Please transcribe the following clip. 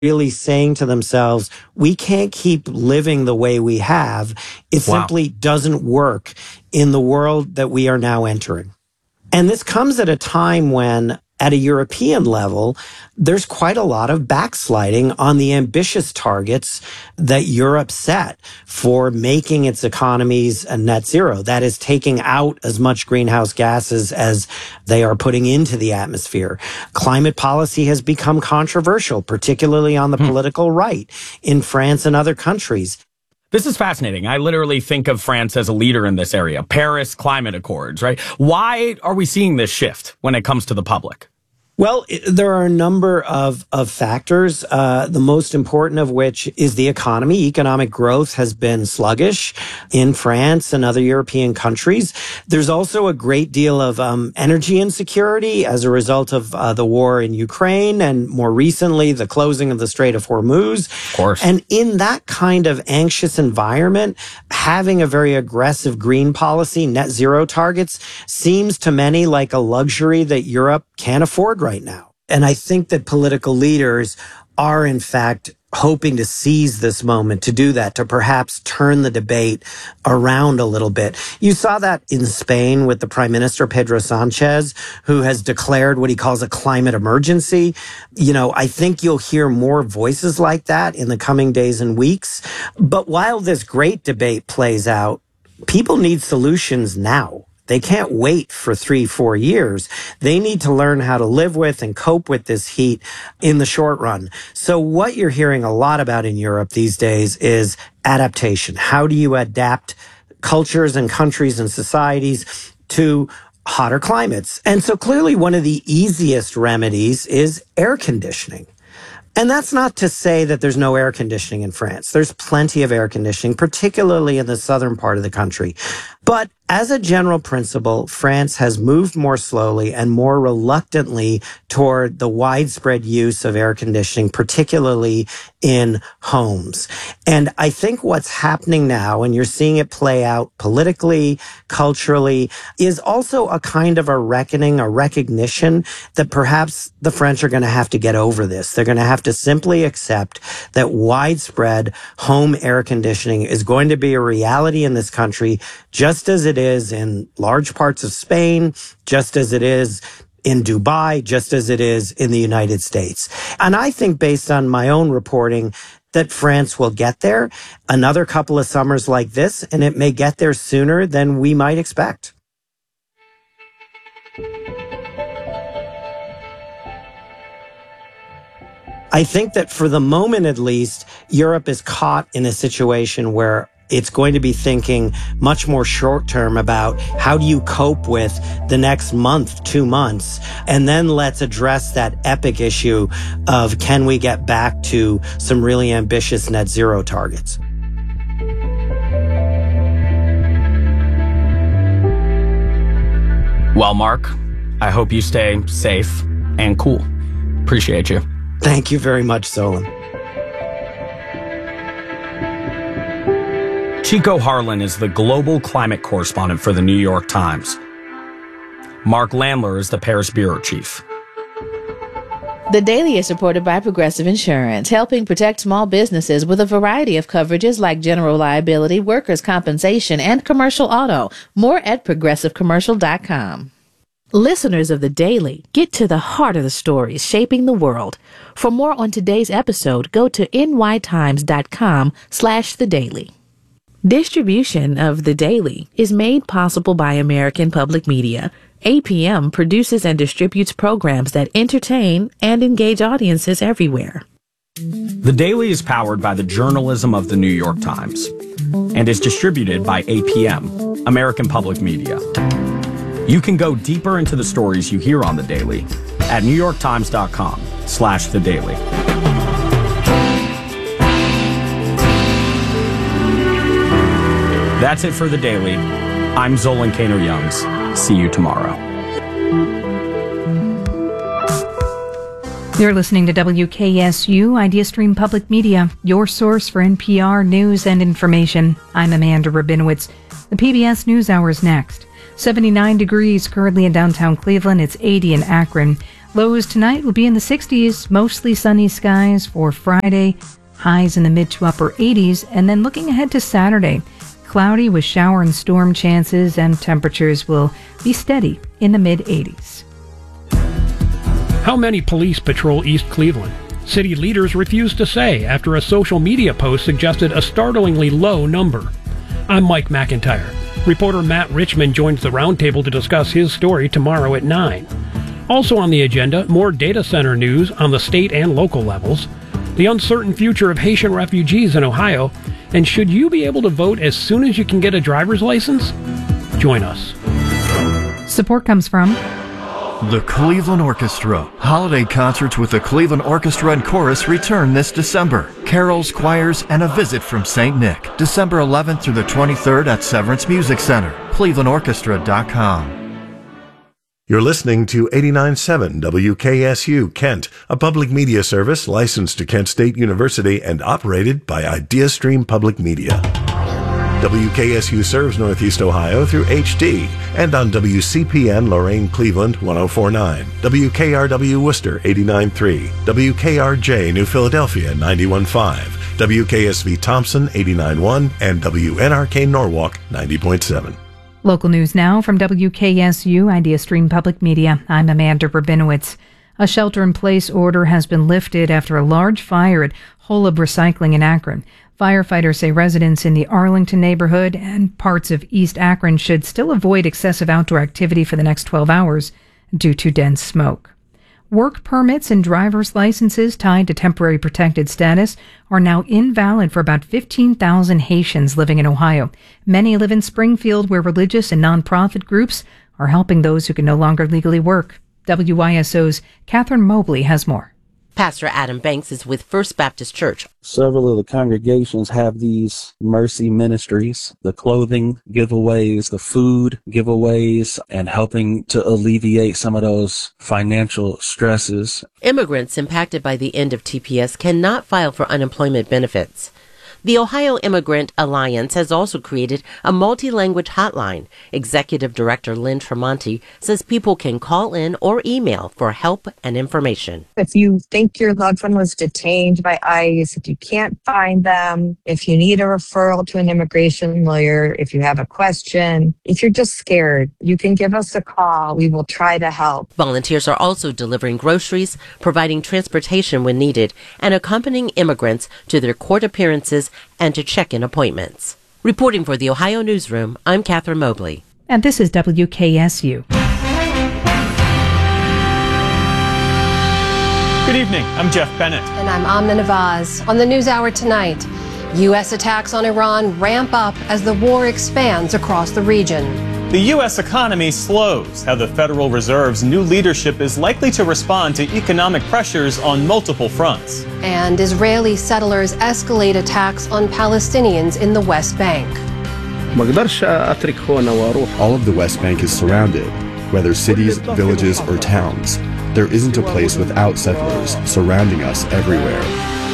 really saying to themselves, we can't keep living the way we have. It simply doesn't work in the world that we are now entering. And this comes at a time when, at a European level, there's quite a lot of backsliding on the ambitious targets that Europe set for making its economies a net zero. That is, taking out as much greenhouse gases as they are putting into the atmosphere. Climate policy has become controversial, particularly on the political right in France and other countries. This is fascinating. I literally think of France as a leader in this area. Paris Climate Accords, right? Why are we seeing this shift when it comes to the public? Well, there are a number of factors, the most important of which is the economy. Economic growth has been sluggish in France and other European countries. There's also a great deal of energy insecurity as a result of the war in Ukraine and more recently the closing of the Strait of Hormuz. Of course. And in that kind of anxious environment, having a very aggressive green policy, net zero targets, seems to many like a luxury that Europe can't afford right now. And I think that political leaders are, in fact, hoping to seize this moment to do that, to perhaps turn the debate around a little bit. You saw that in Spain with the Prime Minister, Pedro Sanchez, who has declared what he calls a climate emergency. You know, I think you'll hear more voices like that in the coming days and weeks. But while this great debate plays out, people need solutions now. They can't wait for 3-4 years. They need to learn how to live with and cope with this heat in the short run. So what you're hearing a lot about in Europe these days is adaptation. How do you adapt cultures and countries and societies to hotter climates? And so clearly one of the easiest remedies is air conditioning. And that's not to say that there's no air conditioning in France. There's plenty of air conditioning, particularly in the southern part of the country. But as a general principle, France has moved more slowly and more reluctantly toward the widespread use of air conditioning, particularly in homes. And I think what's happening now, and you're seeing it play out politically, culturally, is also a kind of a reckoning, a recognition that perhaps the French are going to have to get over this. They're going to have to simply accept that widespread home air conditioning is going to be a reality in this country, just as it is in large parts of Spain, just as it is in Dubai, just as it is in the United States. And I think, based on my own reporting, that France will get there. Another couple of summers like this, and it may get there sooner than we might expect. I think that for the moment, at least, Europe is caught in a situation where it's going to be thinking much more short term about how do you cope with the next month, 2 months, and then let's address that epic issue of can we get back to some really ambitious net zero targets. Well, Mark, I hope you stay safe and cool. Appreciate you. Thank you very much, Solon. Chico Harlan is the global climate correspondent for the New York Times. Mark Landler is the Paris bureau chief. The Daily is supported by Progressive Insurance, helping protect small businesses with a variety of coverages like general liability, workers' compensation, and commercial auto. More at progressivecommercial.com. Listeners of The Daily, get to the heart of the stories shaping the world. For more on today's episode, go to nytimes.com/thedaily. Distribution of The Daily is made possible by American Public Media. APM produces and distributes programs that entertain and engage audiences everywhere. The Daily is powered by the journalism of the New York Times and is distributed by APM, American Public Media. You can go deeper into the stories you hear on The Daily at NewYorkTimes.com/thedaily. That's it for The Daily. I'm Zolan Kaner-Youngs. See you tomorrow. You're listening to WKSU Idea Stream Public Media, your source for NPR news and information. I'm Amanda Rabinowitz. The PBS NewsHour is next. 79 degrees currently in downtown Cleveland. It's 80 in Akron. Lows tonight will be in the 60s, mostly sunny skies for Friday, highs in the mid to upper 80s, and then looking ahead to Saturday, cloudy with shower and storm chances, and temperatures will be steady in the mid 80s. How many police patrol East Cleveland? City leaders refused to say after a social media post suggested a startlingly low number. I'm Mike McIntyre. Reporter Matt Richmond joins the roundtable to discuss his story tomorrow at 9. Also on the agenda, more data center news on the state and local levels, the uncertain future of Haitian refugees in Ohio, and should you be able to vote as soon as you can get a driver's license? Join us. Support comes from the Cleveland Orchestra. Holiday concerts with the Cleveland Orchestra and Chorus return this December. Carols, choirs, and a visit from St. Nick. December 11th through the 23rd at Severance Music Center. ClevelandOrchestra.com. You're listening to 89.7 WKSU Kent, a public media service licensed to Kent State University and operated by IdeaStream Public Media. WKSU serves Northeast Ohio through HD and on WCPN Lorain Cleveland 104.9, WKRW Worcester 89.3, WKRJ New Philadelphia 91.5, WKSV Thompson 89.1, and WNRK Norwalk 90.7. Local news now from WKSU IdeaStream Public Media. I'm Amanda Rabinowitz. A shelter-in-place order has been lifted after a large fire at Holub Recycling in Akron. Firefighters say residents in the Arlington neighborhood and parts of East Akron should still avoid excessive outdoor activity for the next 12 hours due to dense smoke. Work permits and driver's licenses tied to temporary protected status are now invalid for about 15,000 Haitians living in Ohio. Many live in Springfield, where religious and nonprofit groups are helping those who can no longer legally work. WYSO's Catherine Mobley has more. Pastor Adam Banks is with First Baptist Church. Several of the congregations have these mercy ministries, the clothing giveaways, the food giveaways, and helping to alleviate some of those financial stresses. Immigrants impacted by the end of TPS cannot file for unemployment benefits. The Ohio Immigrant Alliance has also created a multi-language hotline. Executive Director Lynn Tremonti says people can call in or email for help and information. If you think your loved one was detained by ICE, if you can't find them, if you need a referral to an immigration lawyer, if you have a question, if you're just scared, you can give us a call. We will try to help. Volunteers are also delivering groceries, providing transportation when needed, and accompanying immigrants to their court appearances and to check-in appointments. Reporting for the Ohio Newsroom, I'm Catherine Mobley. And this is WKSU. Good evening. I'm Jeff Bennett. And I'm Amna Nawaz. On the NewsHour tonight, U.S. attacks on Iran ramp up as the war expands across the region. The U.S. economy slows. How the Federal Reserve's new leadership is likely to respond to economic pressures on multiple fronts. And Israeli settlers escalate attacks on Palestinians in the West Bank. All of the West Bank is surrounded, whether cities, villages, or towns. There isn't a place without settlers surrounding us everywhere.